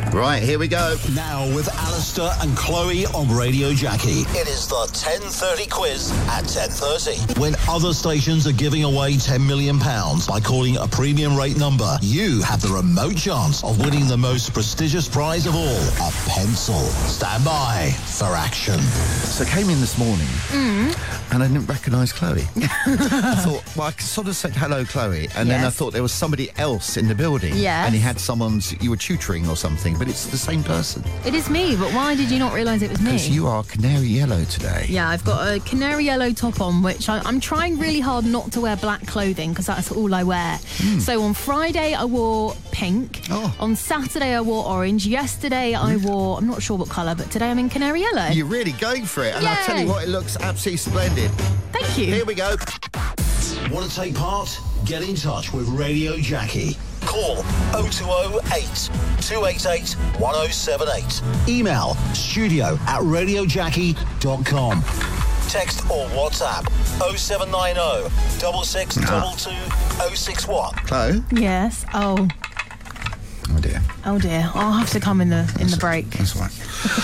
Right, here we go. Now with Alistair and Chloe on Radio Jackie. It is the 10:30 quiz at 10:30. When other stations are giving away £10 million by calling a premium rate number, you have the remote chance of winning the most prestigious prize of all, a pencil. Stand by for action. So I came in this morning and I didn't recognise Chloe. I thought, well, I sort of said, hello, Chloe. And then I thought there was somebody else in the building. Yes. And he had you were tutoring or something, but it's the same person. It is me, but why did you not realise it was me? Because you are canary yellow today. Yeah, I've got a canary yellow top on, which I'm trying really hard not to wear black clothing because that's all I wear. So on Friday I wore pink. Oh. On Saturday I wore orange. Yesterday I wore, I'm not sure what colour, but today I'm in canary yellow. You're really going for it. And Yay. I'll tell you what, it looks absolutely splendid. Thank you. Here we go. Want to take part? Get in touch with Radio Jackie. Call 0208 288 1078. Email studio@radiojackie.com. Text or WhatsApp 0790 6622 061. Chloe? Yes. Oh dear. Oh dear. I'll have to come in the break. That's right.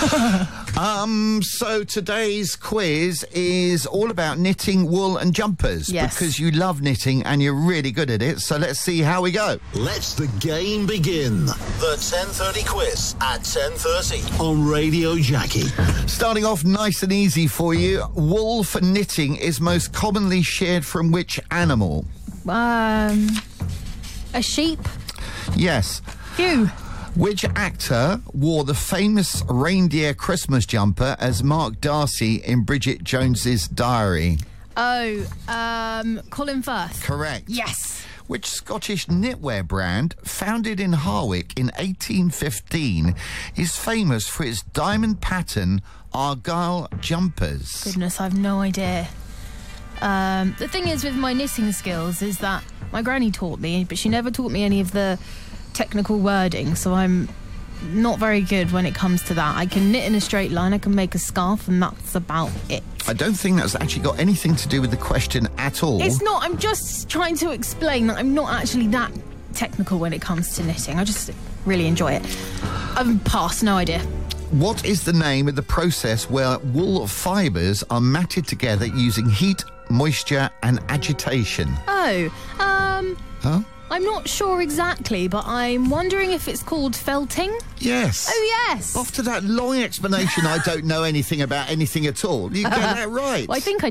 So today's quiz is all about knitting wool and jumpers. Yes. Because you love knitting and you're really good at it. So let's see how we go. Let's the game begin. The 10:30 quiz at 10:30 on Radio Jackie. Starting off nice and easy for you. Wool for knitting is most commonly shared from which animal? A sheep. Yes. You. Which actor wore the famous reindeer Christmas jumper as Mark Darcy in Bridget Jones's Diary? Oh, Colin Firth. Correct. Yes. Which Scottish knitwear brand, founded in Harwick in 1815, is famous for its diamond pattern Argyle jumpers? Goodness, I've no idea. The thing is with my knitting skills is that my granny taught me, but she never taught me any of the technical wording, so I'm not very good when it comes to that. I can knit in a straight line, I can make a scarf, and that's about it. I don't think that's actually got anything to do with the question at all. It's not. I'm just trying to explain that I'm not actually that technical when it comes to knitting. I just really enjoy it. I've passed, no idea. What is the name of the process where wool fibres are matted together using heat, moisture and agitation? Oh, Huh? I'm not sure exactly, but I'm wondering if it's called felting. Yes. Oh, yes. After that long explanation, I don't know anything about anything at all. You get that right. Well, I think I